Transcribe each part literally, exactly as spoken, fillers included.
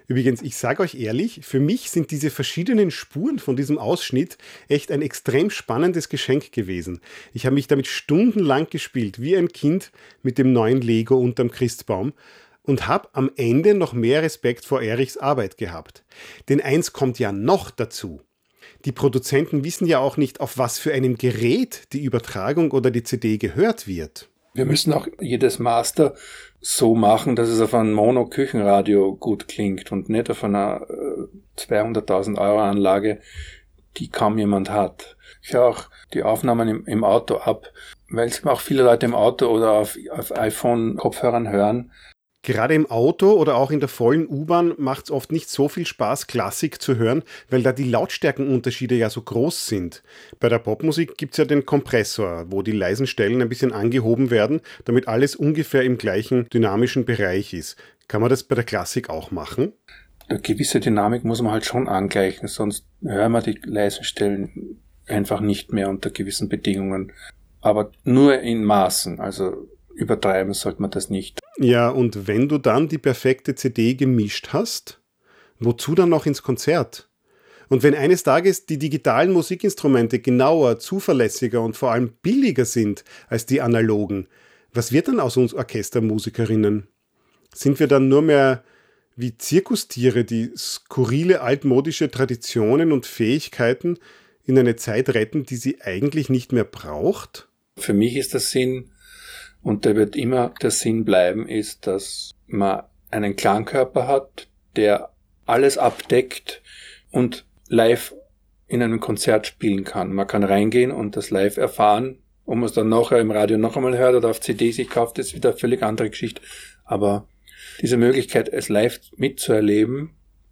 Übrigens, ich sage euch ehrlich, für mich sind diese verschiedenen Spuren von diesem Ausschnitt echt ein extrem spannendes Geschenk gewesen. Ich habe mich damit stundenlang gespielt, wie ein Kind mit dem neuen Lego unterm Christbaum und habe am Ende noch mehr Respekt vor Erichs Arbeit gehabt. Denn eins kommt ja noch dazu. Die Produzenten wissen ja auch nicht, auf was für einem Gerät die Übertragung oder die C D gehört wird. Wir müssen auch jedes Master so machen, dass es auf einem Mono-Küchenradio gut klingt und nicht auf einer äh, zweihunderttausend Euro Anlage, die kaum jemand hat. Ich höre auch die Aufnahmen im, im Auto ab, weil es auch viele Leute im Auto oder auf, auf iPhone-Kopfhörern hören. Gerade im Auto oder auch in der vollen U-Bahn macht es oft nicht so viel Spaß, Klassik zu hören, weil da die Lautstärkenunterschiede ja so groß sind. Bei der Popmusik gibt es ja den Kompressor, wo die leisen Stellen ein bisschen angehoben werden, damit alles ungefähr im gleichen dynamischen Bereich ist. Kann man das bei der Klassik auch machen? Eine gewisse Dynamik muss man halt schon angleichen, sonst hören wir die leisen Stellen einfach nicht mehr unter gewissen Bedingungen. Aber nur in Maßen, also übertreiben sollte man das nicht. Ja, und wenn du dann die perfekte C D gemischt hast, wozu dann noch ins Konzert? Und wenn eines Tages die digitalen Musikinstrumente genauer, zuverlässiger und vor allem billiger sind als die analogen, was wird dann aus uns Orchestermusikerinnen? Sind wir dann nur mehr wie Zirkustiere, die skurrile altmodische Traditionen und Fähigkeiten in eine Zeit retten, die sie eigentlich nicht mehr braucht? Für mich ist der Sinn, und der wird immer der Sinn bleiben, ist, dass man einen Klangkörper hat, der alles abdeckt und live in einem Konzert spielen kann. Man kann reingehen und das live erfahren. Ob man es dann nachher im Radio noch einmal hört oder auf C D sich kauft, ist wieder eine völlig andere Geschichte. Aber diese Möglichkeit, es live mitzuerleben,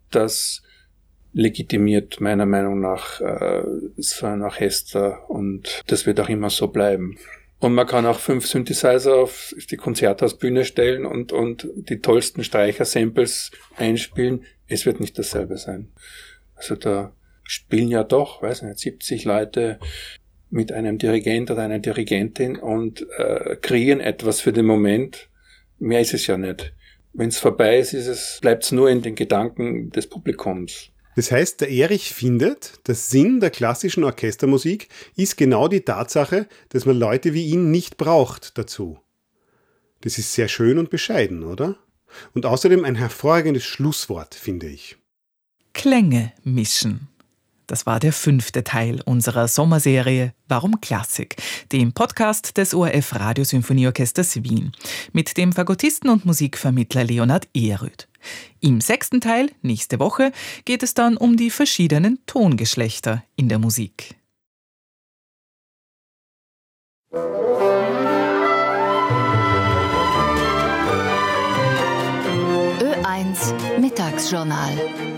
das legitimiert meiner Meinung nach äh, so ein Orchester und das wird auch immer so bleiben. Und man kann auch fünf Synthesizer auf die Konzerthausbühne stellen und, und die tollsten Streicher-Samples einspielen. Es wird nicht dasselbe sein. Also da spielen ja doch, weiß nicht, siebzig Leute mit einem Dirigent oder einer Dirigentin und äh, kreieren etwas für den Moment. Mehr ist es ja nicht. Wenn es vorbei ist, ist es, bleibt es nur in den Gedanken des Publikums. Das heißt, der Erich findet, der Sinn der klassischen Orchestermusik ist genau die Tatsache, dass man Leute wie ihn nicht braucht dazu. Das ist sehr schön und bescheiden, oder? Und außerdem ein hervorragendes Schlusswort, finde ich. Klänge mischen. Das war der fünfte Teil unserer Sommerserie Warum Klassik, dem Podcast des O R F Radiosymphonieorchesters Wien, mit dem Fagottisten und Musikvermittler Leonhard Ehrröth. Im sechsten Teil, nächste Woche, geht es dann um die verschiedenen Tongeschlechter in der Musik. Ö eins Mittagsjournal.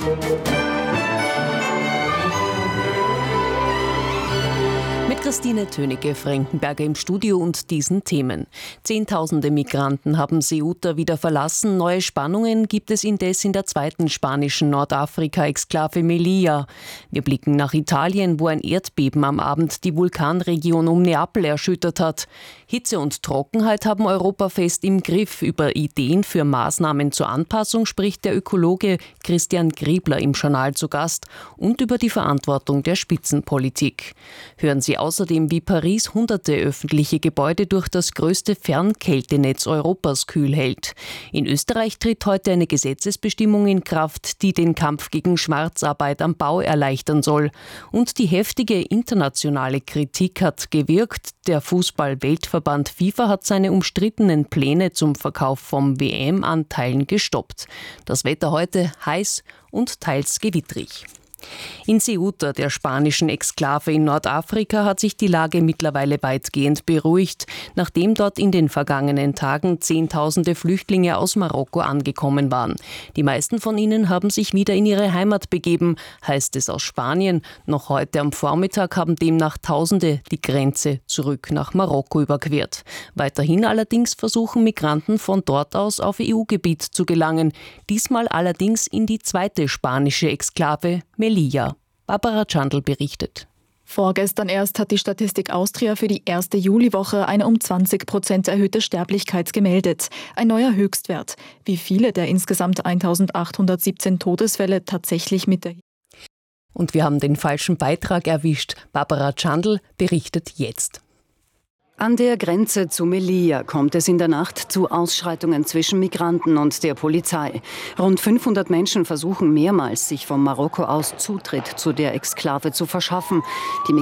Mit Christine Tönecke-Frankenberger im Studio und diesen Themen. Zehntausende Migranten haben Ceuta wieder verlassen. Neue Spannungen gibt es indes in der zweiten spanischen Nordafrika-Exklave Melilla. Wir blicken nach Italien, wo ein Erdbeben am Abend die Vulkanregion um Neapel erschüttert hat. Hitze und Trockenheit haben Europa fest im Griff. Über Ideen für Maßnahmen zur Anpassung spricht der Ökologe Christian Griebler im Journal zu Gast und über die Verantwortung der Spitzenpolitik. Hören Sie außerdem, wie Paris hunderte öffentliche Gebäude durch das größte Fernkältenetz Europas kühl hält. In Österreich tritt heute eine Gesetzesbestimmung in Kraft, die den Kampf gegen Schwarzarbeit am Bau erleichtern soll. Und die heftige internationale Kritik hat gewirkt. Der Fußball-Weltverband FIFA hat seine umstrittenen Pläne zum Verkauf von W M-Anteilen gestoppt. Das Wetter heute heiß und teils gewittrig. In Ceuta, der spanischen Exklave in Nordafrika, hat sich die Lage mittlerweile weitgehend beruhigt, nachdem dort in den vergangenen Tagen Zehntausende Flüchtlinge aus Marokko angekommen waren. Die meisten von ihnen haben sich wieder in ihre Heimat begeben, heißt es aus Spanien. Noch heute am Vormittag haben demnach Tausende die Grenze zurück nach Marokko überquert. Weiterhin allerdings versuchen Migranten von dort aus auf E U-Gebiet zu gelangen, diesmal allerdings in die zweite spanische Exklave Melilla. Barbara Chandl berichtet. Vorgestern erst hat die Statistik Austria für die erste Juliwoche eine um zwanzig Prozent erhöhte Sterblichkeit gemeldet. Ein neuer Höchstwert. Wie viele der insgesamt eintausendachthundertsiebzehn Todesfälle tatsächlich mit der... Und wir haben den falschen Beitrag erwischt. Barbara Tschandl berichtet jetzt. An der Grenze zu Melilla kommt es in der Nacht zu Ausschreitungen zwischen Migranten und der Polizei. Rund fünfhundert Menschen versuchen mehrmals, sich von Marokko aus Zutritt zu der Exklave zu verschaffen. Die